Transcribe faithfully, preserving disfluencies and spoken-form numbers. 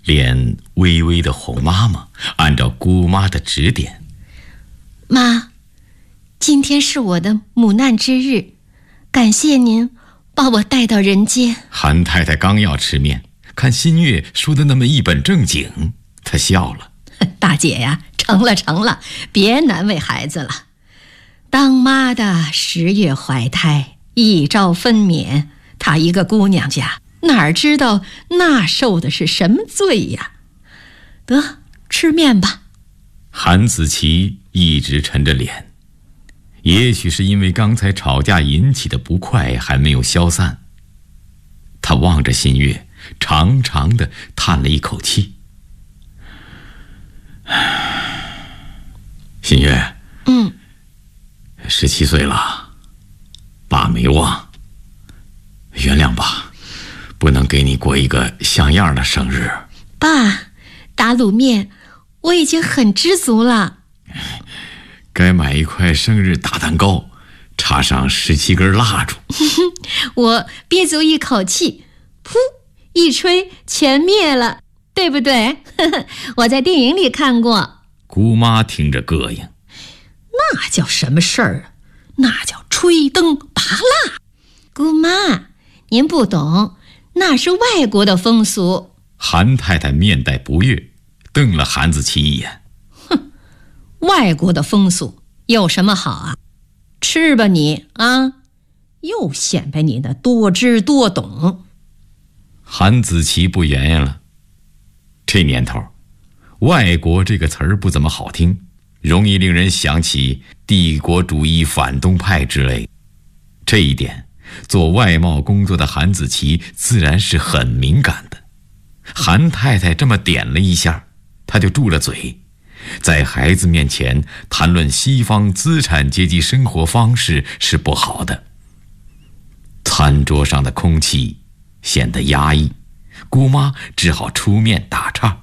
脸微微的红。妈妈按照姑妈的指点： 妈，今天是我的母难之日，感谢您把我带到人间。 韩太太刚要吃面，看新月说的那么一本正经，她笑了。 大姐呀，成了成了，别难为孩子了。当妈的十月怀胎，一朝分娩，她一个姑娘家，哪知道那受的是什么罪呀？得，吃面吧。 韩子琪一直沉着脸，也许是因为刚才吵架引起的不快还没有消散，他望着新月，长长的叹了一口气。新月， 嗯， 十七岁了，爸没忘，原谅爸，不能给你过一个像样的生日。 爸，打卤面我已经很知足了。 该买一块生日大蛋糕，插上十七根蜡烛。 我憋足一口气，噗一吹全灭了，对不对？我在电影里看过。 姑妈听着膈应， 那叫什么事儿啊？那叫吹灯拔蜡。姑妈，您不懂，那是外国的风俗。 韩太太面带不悦，瞪了韩子琪一眼。 哼，外国的风俗有什么好啊？吃吧你啊，又显摆你的多知多懂。 韩子琪不言言了。这年头，外国这个词儿不怎么好听，容易令人想起帝国主义反动派之类。这一点，做外贸工作的韩子琪自然是很敏感的。韩太太这么点了一下，他就住了嘴。在孩子面前谈论西方资产阶级生活方式是不好的。餐桌上的空气显得压抑，姑妈只好出面打岔。